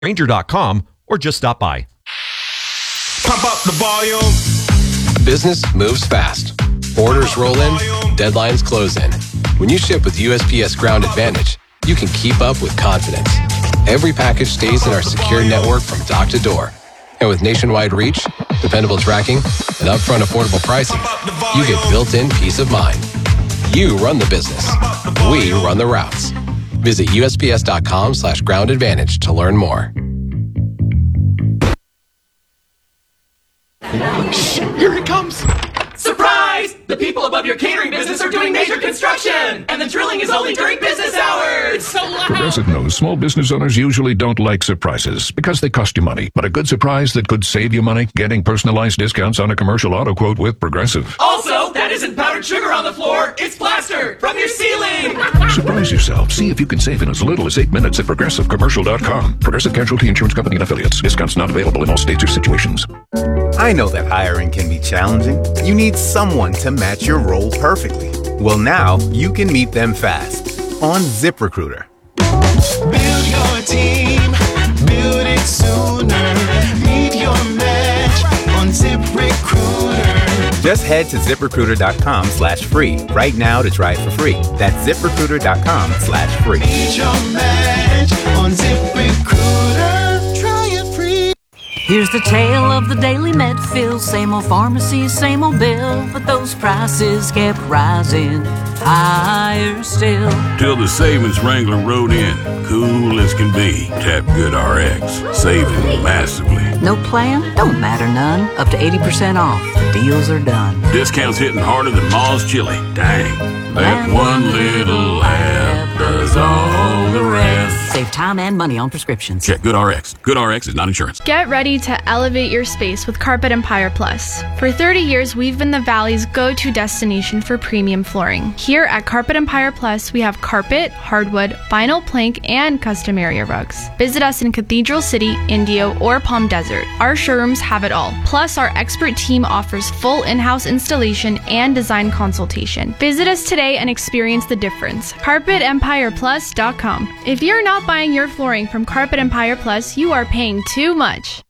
Grainger.com, or just stop by. Pump up the volume. Business moves fast. Orders roll in, deadlines close in. When you ship with USPS Ground Advantage, you can keep up with confidence. Every package stays in our secure network from dock to door. And with nationwide reach, dependable tracking, and upfront affordable pricing, you get built-in peace of mind. You run the business. We run the routes. Visit USPS.com/Ground Advantage to learn more. Shh, here it comes. Surprise! The people above your catering business are doing major construction, and the drilling is only during business hours. So loud. Progressive knows small business owners usually don't like surprises because they cost you money. But a good surprise that could save you money, getting personalized discounts on a commercial auto quote with Progressive. Also, that isn't powdered sugar on the floor. It's plaster from your ceiling. Surprise yourself. See if you can save in as little as 8 minutes at ProgressiveCommercial.com. Progressive Casualty Insurance Company and Affiliates. Discounts not available in all states or situations. I know that hiring can be challenging. You need someone to match your role perfectly. Well, now you can meet them fast on ZipRecruiter. Build your team, build it sooner. Meet your match on ZipRecruiter. Just head to ZipRecruiter.com/free right now to try it for free. That's ZipRecruiter.com/free. Meet your match on ZipRecruiter. Try it free. Here's the tale of the Daily Medfield. Same old pharmacy, same old bill, but those prices kept rising higher still. Till the savings wrangler rode in, cool as can be. Tap GoodRx, saving massively. No plan? Don't matter none. Up to 80% off. The deals are done. Discounts hitting harder than Ma's chili. Dang, that one little app does all the rest. Save time and money on prescriptions. Check GoodRx. GoodRx is not insurance. Get ready to elevate your space with Carpet Empire Plus. For 30 years, we've been the Valley's go-to destination for premium flooring. Here at Carpet Empire Plus, we have carpet, hardwood, vinyl plank, and custom area rugs. Visit us in Cathedral City, Indio, or Palm Desert. Our showrooms have it all. Plus, our expert team offers full in-house installation and design consultation. Visit us today and experience the difference. CarpetEmpirePlus.com. If you're not buying your flooring from Carpet Empire Plus, you are paying too much.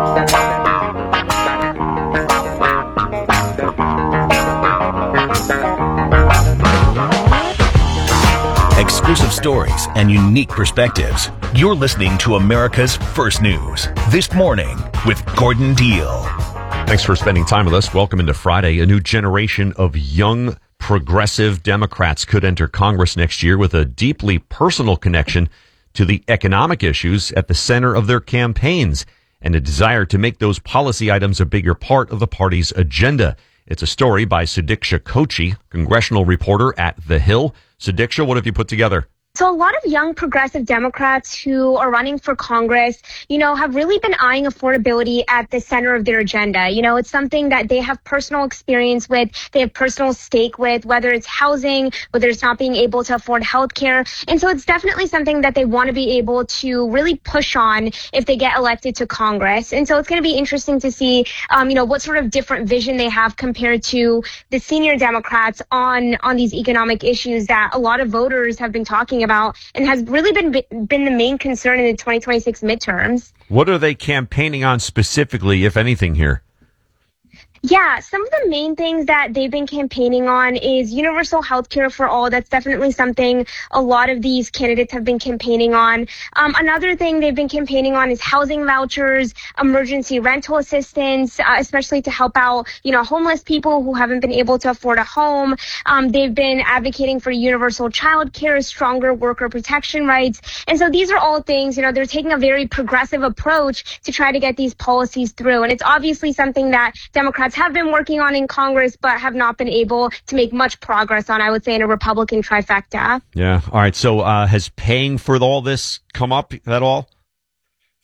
Exclusive stories and unique perspectives. You're listening to America's First News This Morning with Gordon Deal. Thanks for spending time with us. Welcome into Friday. A new generation of young progressive Democrats could enter Congress next year with a deeply personal connection to the economic issues at the center of their campaigns and a desire to make those policy items a bigger part of the party's agenda. It's a story by Sudiksha Kochi, congressional reporter at The Hill. Sudiksha, what have you put together? So a lot of young progressive Democrats who are running for Congress, have really been eyeing affordability at the center of their agenda. It's something that they have personal experience with, they have personal stake with, whether it's housing, whether it's not being able to afford health care. And so it's definitely something that they want to be able to really push on if they get elected to Congress. And so it's going to be interesting to see, what sort of different vision they have compared to the senior Democrats on these economic issues that a lot of voters have been talking about and has really been the main concern in the 2026 midterms. What are they campaigning on specifically, if anything, here? Yeah, some of the main things that they've been campaigning on is universal health care for all. That's definitely something a lot of these candidates have been campaigning on. Another thing they've been campaigning on is housing vouchers, emergency rental assistance, especially to help out, homeless people who haven't been able to afford a home. They've been advocating for universal child care, stronger worker protection rights. And so these are all things, they're taking a very progressive approach to try to get these policies through. And it's obviously something that Democrats have been working on in Congress, but have not been able to make much progress on, I would say, in a Republican trifecta. Yeah. All right. So has paying for all this come up at all?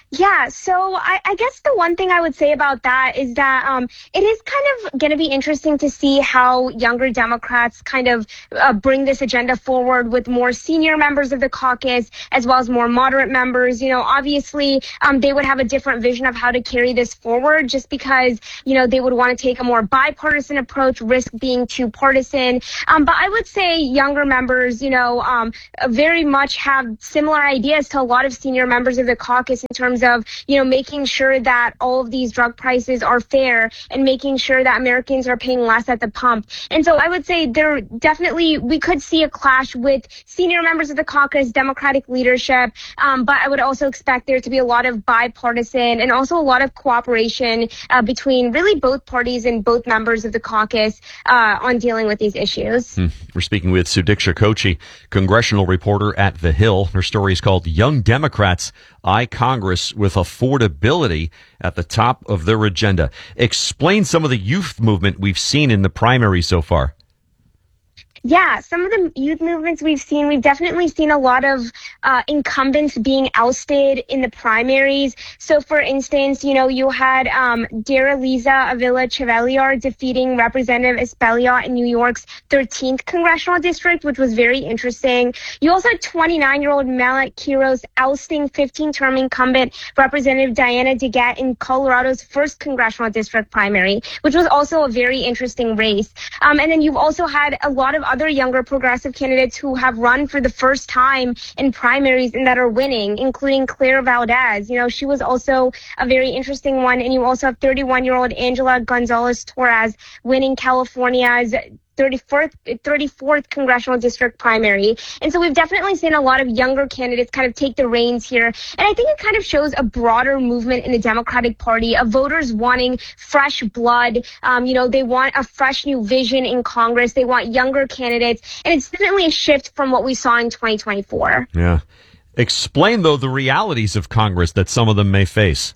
Yeah, so I guess the one thing I would say about that is that it is kind of going to be interesting to see how younger Democrats kind of bring this agenda forward with more senior members of the caucus as well as more moderate members. You know, obviously they would have a different vision of how to carry this forward just because, you know, they would want to take a more bipartisan approach, risk being too partisan. But I would say younger members, you know, very much have similar ideas to a lot of senior members of the caucus in terms of, you know, making sure that all of these drug prices are fair and making sure that Americans are paying less at the pump. And so I would say we could see a clash with senior members of the caucus, Democratic leadership, but I would also expect there to be a lot of bipartisan and also a lot of cooperation between really both parties and both members of the caucus on dealing with these issues. We're speaking with Sudiksha Kochi, congressional reporter at The Hill. Her story is called Young Democrats Eye Congress with Affordability at the top of their agenda. Explain some of the youth movement we've seen in the primary so far. Yeah, some of the youth movements we've definitely seen a lot of incumbents being ousted in the primaries. So, for instance, you know, you had Daraliza Avila Chevalier defeating Representative Espelia in New York's 13th congressional district, which was very interesting. You also had 29-year-old Malek Quiros ousting 15-term incumbent Representative Diana DeGette in Colorado's 1st congressional district primary, which was also a very interesting race. And then you've also had a lot of other younger progressive candidates who have run for the first time in primaries and that are winning, including Claire Valdez. You know, she was also a very interesting one. And you also have 31-year-old Angela Gonzalez-Torres winning California's 34th congressional district primary. And so we've definitely seen a lot of younger candidates kind of take the reins here. And I think it kind of shows a broader movement in the Democratic Party of voters wanting fresh blood. You know, they want a fresh new vision in Congress. They want younger candidates. And it's definitely a shift from what we saw in 2024. Yeah. Explain, though, the realities of Congress that some of them may face.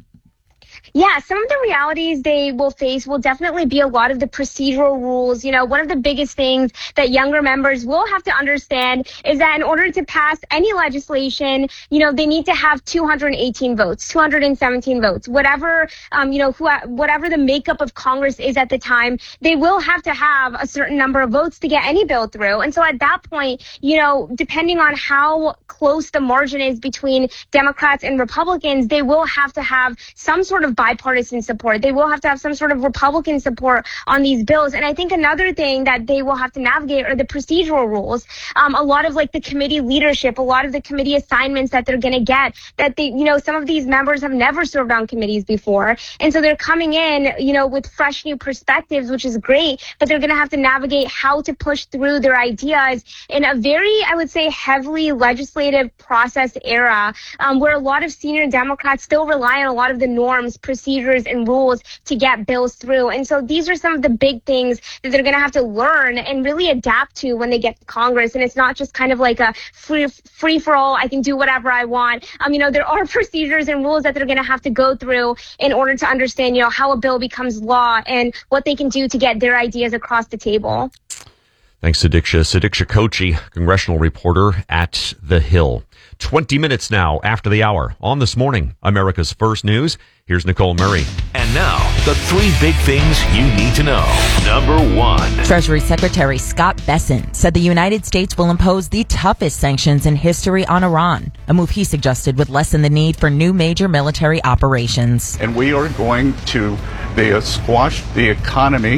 Yeah, some of the realities they will face will definitely be a lot of the procedural rules. You know, one of the biggest things that younger members will have to understand is that in order to pass any legislation, you know, they need to have 218 votes, 217 votes, whatever, whatever the makeup of Congress is at the time, they will have to have a certain number of votes to get any bill through. And so at that point, you know, depending on how close the margin is between Democrats and Republicans, they will have to have some sort of bipartisan support. They will have to have some sort of Republican support on these bills. And I think another thing that they will have to navigate are the procedural rules. A lot of like the committee leadership, a lot of the committee assignments that they're going to get, that they, you know, some of these members have never served on committees before. And so they're coming in, you know, with fresh new perspectives, which is great, but they're going to have to navigate how to push through their ideas in a very, I would say, heavily legislative process era, where a lot of senior Democrats still rely on a lot of the norms, procedures, and rules to get bills through. And so these are some of the big things that they're going to have to learn and really adapt to when they get to Congress. And it's not just kind of like a free for all, I can do whatever I want. You know, there are procedures and rules that they're going to have to go through in order to understand, you know, how a bill becomes law and what they can do to get their ideas across the table. Thanks, Sudiksha Kochi, congressional reporter at The Hill. 20 minutes now after the hour on This Morning, America's First News. Here's Nicole Murray. And now, the three big things you need to know. Number one. Treasury Secretary Scott Bessent said the United States will impose the toughest sanctions in history on Iran, a move he suggested would lessen the need for new major military operations. And we are going to squash the economy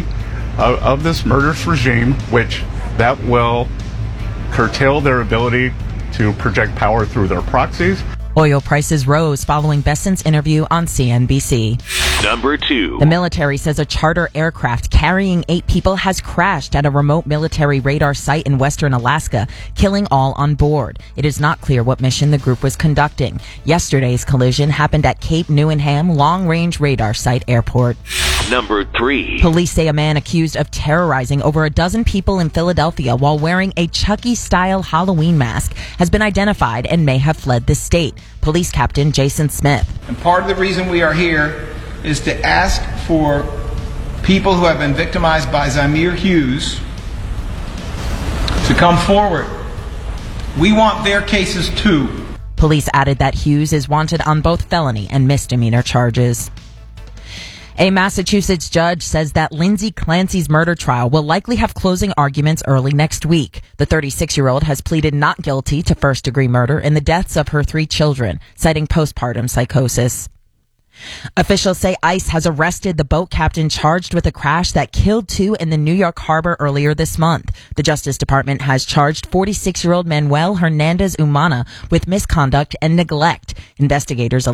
of this murderous regime, which that will curtail their ability to project power through their proxies. Oil prices rose following Bessent's interview on CNBC. Number two. The military says a charter aircraft carrying 8 people has crashed at a remote military radar site in western Alaska, killing all on board. It is not clear what mission the group was conducting. Yesterday's collision happened at Cape Newenham Long-Range Radar Site Airport. Number three. Police say a man accused of terrorizing over a dozen people in Philadelphia while wearing a Chucky-style Halloween mask has been identified and may have fled the state. Police Captain Jason Smith. And part of the reason we are here is to ask for people who have been victimized by Zamir Hughes to come forward. We want their cases too. Police added that Hughes is wanted on both felony and misdemeanor charges. A Massachusetts judge says that Lindsay Clancy's murder trial will likely have closing arguments early next week. The 36-year-old has pleaded not guilty to first-degree murder in the deaths of her 3 children, citing postpartum psychosis. Officials say ICE has arrested the boat captain charged with a crash that killed 2 in the New York harbor earlier this month. The Justice Department has charged 46-year-old Manuel Hernandez Umana with misconduct and neglect. Investigators